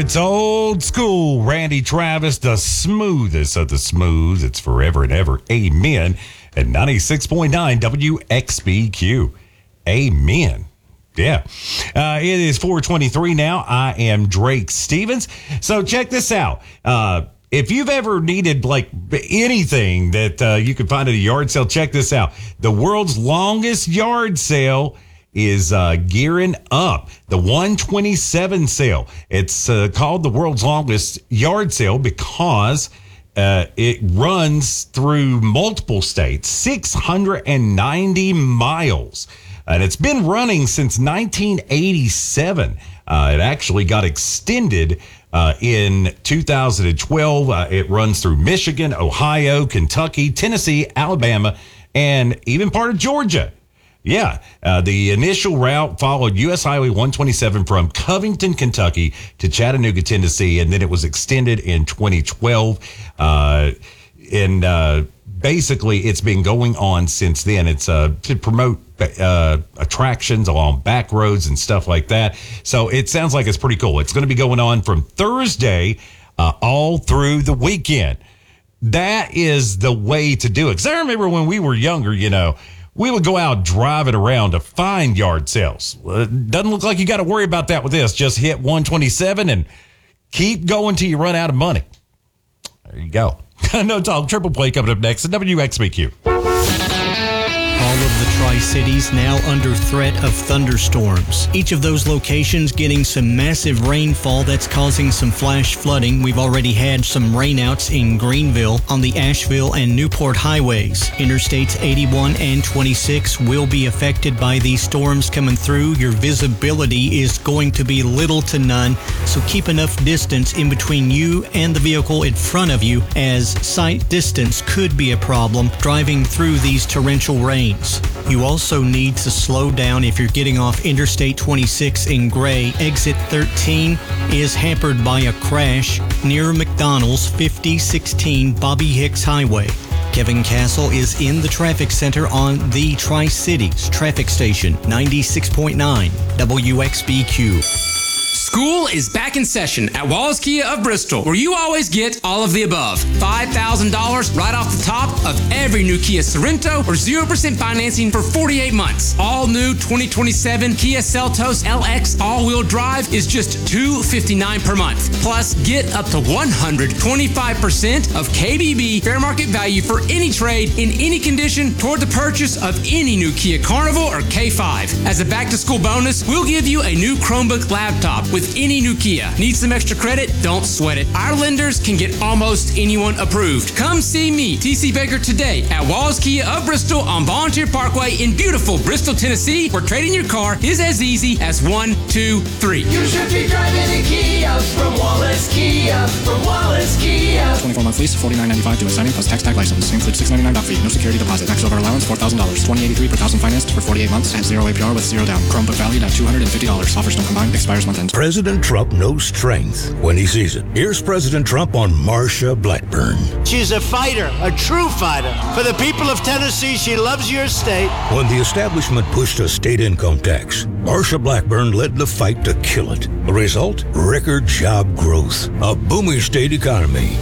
it's old school. Randy Travis, the smoothest of the smooth. It's forever and ever. Amen. At 96.9 WXBQ. Amen. Yeah. It is 4:23 now. I am Drake Stevens. So check this out. If you've ever needed like anything that you can find at a yard sale, check this out. The world's longest yard sale is gearing up. The 127 sale. It's called the world's longest yard sale because it runs through multiple states, 690 miles. And it's been running since 1987. It actually got extended in 2012. It runs through Michigan, Ohio, Kentucky, Tennessee, Alabama, and even part of Georgia. Yeah, the initial route followed U.S. Highway 127 from Covington, Kentucky to Chattanooga, Tennessee, and then it was extended in 2012. Basically, it's been going on since then. It's to promote attractions along back roads and stuff like that. So it sounds like it's pretty cool. It's going to be going on from Thursday all through the weekend. That is the way to do it. Because I remember when we were younger, we would go out driving around to find yard sales. It doesn't look like you got to worry about that with this. Just hit 127 and keep going till you run out of money. There you go. No Talk Triple Play coming up next at WXBQ. All of the Tri-Cities now under threat of thunderstorms. Each of those locations getting some massive rainfall that's causing some flash flooding. We've already had some rainouts in Greenville on the Asheville and Newport highways. Interstates 81 and 26 will be affected by these storms coming through. Your visibility is going to be little to none, so keep enough distance in between you and the vehicle in front of you, as sight distance could be a problem driving through these torrential rains. You also need to slow down if you're getting off Interstate 26 in Gray. Exit 13 is hampered by a crash near McDonald's, 5016 Bobby Hicks Highway. Kevin Castle is in the traffic center on the Tri-Cities traffic station, 96.9 WXBQ. School is back in session at Wallace Kia of Bristol, where you always get all of the above. $5,000 right off the top of every new Kia Sorento or 0% financing for 48 months. All new 2027 Kia Seltos LX all-wheel drive is just $259 per month. Plus, get up to 125% of KBB fair market value for any trade in any condition toward the purchase of any new Kia Carnival or K5. As a back-to-school bonus, we'll give you a new Chromebook laptop with any new Kia. Need some extra credit? Don't sweat it. Our lenders can get almost anyone approved. Come see me, TC Baker, today at Wallace Kia of Bristol on Volunteer Parkway in beautiful Bristol, Tennessee, where trading your car is as easy as 1, 2, 3. You should be driving a Kia from Wallace Kia, from Wallace Kia. 24-month lease, $49.95 due at signing plus tax tag license. Includes $699 doc fee, no security deposit. Max over allowance, $4,000. $20.83 per thousand financed for 48 months at 0 APR with 0 down. Chromebook valued at $250. Offers don't combine. Expires month end. President Trump knows strength when he sees it. Here's President Trump on Marsha Blackburn. She's a fighter, a true fighter. For the people of Tennessee, she loves your state. When the establishment pushed a state income tax, Marsha Blackburn led the fight to kill it. The result? Record job growth, a booming state economy,